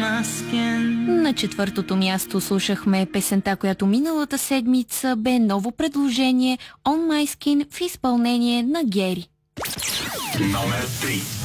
На четвъртото място слушахме песента, която миналата седмица бе ново предложение On My Skin в изпълнение на Гери. Номер 3.